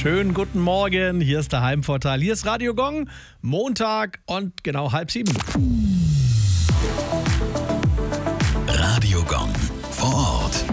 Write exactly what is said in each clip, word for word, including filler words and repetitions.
Schönen guten Morgen, hier ist der Heimvorteil. Hier ist Radio Gong, Montag und genau halb sieben. Radio Gong vor Ort.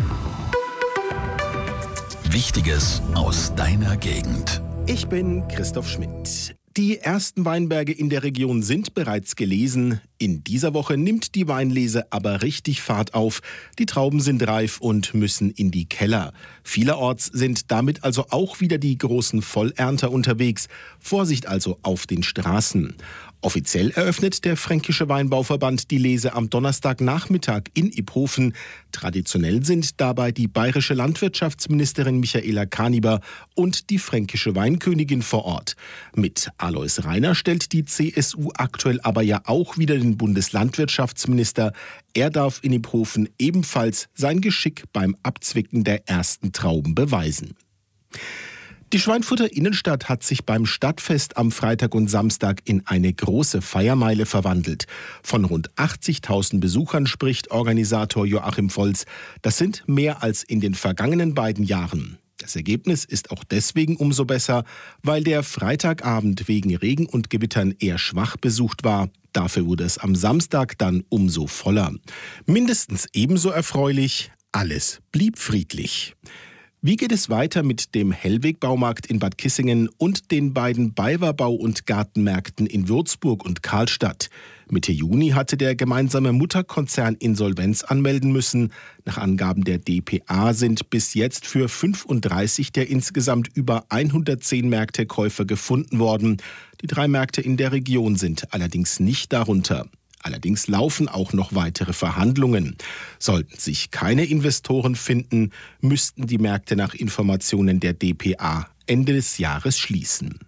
Wichtiges aus deiner Gegend. Ich bin Christoph Schmidt. Die ersten Weinberge in der Region sind bereits gelesen. In dieser Woche nimmt die Weinlese aber richtig Fahrt auf. Die Trauben sind reif und müssen in die Keller. Vielerorts sind damit also auch wieder die großen Vollernter unterwegs. Vorsicht also auf den Straßen. Offiziell eröffnet der Fränkische Weinbauverband die Lese am Donnerstagnachmittag in Iphofen. Traditionell sind dabei die bayerische Landwirtschaftsministerin Michaela Kaniber und die fränkische Weinkönigin vor Ort. Mit Alois Rainer stellt die C S U aktuell aber ja auch wieder den Bundeslandwirtschaftsminister. Er darf in Iphofen ebenfalls sein Geschick beim Abzwicken der ersten Trauben beweisen. Die Schweinfurter Innenstadt hat sich beim Stadtfest am Freitag und Samstag in eine große Feiermeile verwandelt. Von rund achtzigtausend Besuchern spricht Organisator Joachim Volz. Das sind mehr als in den vergangenen beiden Jahren. Das Ergebnis ist auch deswegen umso besser, weil der Freitagabend wegen Regen und Gewittern eher schwach besucht war. Dafür wurde es am Samstag dann umso voller. Mindestens ebenso erfreulich, alles blieb friedlich. Wie geht es weiter mit dem Hellweg-Baumarkt in Bad Kissingen und den beiden BayWa Bau- und Gartenmärkten in Würzburg und Karlstadt? Mitte Juni hatte der gemeinsame Mutterkonzern Insolvenz anmelden müssen. Nach Angaben der D P A sind bis jetzt für fünfunddreißig der insgesamt über hundertzehn Märkte Käufer gefunden worden. Die drei Märkte in der Region sind allerdings nicht darunter. Allerdings laufen auch noch weitere Verhandlungen. Sollten sich keine Investoren finden, müssten die Märkte nach Informationen der D P A Ende des Jahres schließen.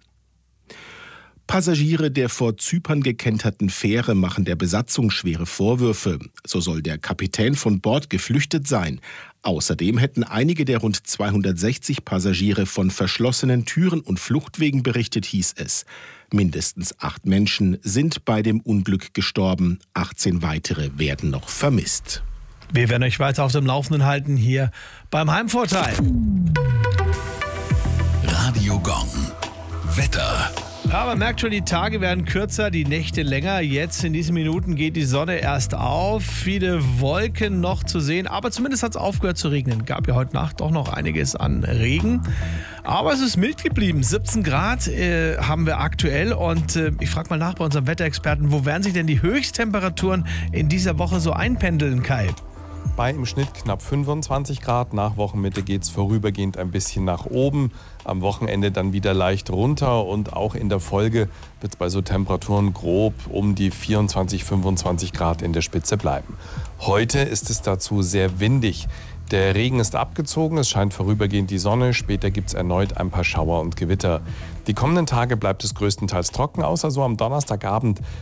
Passagiere der vor Zypern gekenterten Fähre machen der Besatzung schwere Vorwürfe. So soll der Kapitän von Bord geflüchtet sein. Außerdem hätten einige der rund zweihundertsechzig Passagiere von verschlossenen Türen und Fluchtwegen berichtet, hieß es. Mindestens acht Menschen sind bei dem Unglück gestorben. achtzehn weitere werden noch vermisst. Wir werden euch weiter auf dem Laufenden halten hier beim Heimvorteil. Radio Gong. Wetter. Ja, man merkt schon, die Tage werden kürzer, die Nächte länger. Jetzt in diesen Minuten geht die Sonne erst auf. Viele Wolken noch zu sehen, aber zumindest hat es aufgehört zu regnen. Gab ja heute Nacht doch noch einiges an Regen. Aber es ist mild geblieben. siebzehn Grad äh, haben wir aktuell. Und äh, ich frage mal nach bei unserem Wetterexperten, wo werden sich denn die Höchsttemperaturen in dieser Woche so einpendeln, Kai? Bei im Schnitt knapp fünfundzwanzig Grad. Nach Wochenmitte geht es vorübergehend ein bisschen nach oben. Am Wochenende dann wieder leicht runter. Und auch in der Folge wird es bei so Temperaturen grob um die vierundzwanzig, fünfundzwanzig Grad in der Spitze bleiben. Heute ist es dazu sehr windig. Der Regen ist abgezogen, es scheint vorübergehend die Sonne. Später gibt es erneut ein paar Schauer und Gewitter. Die kommenden Tage bleibt es größtenteils trocken, außer so am Donnerstagabend.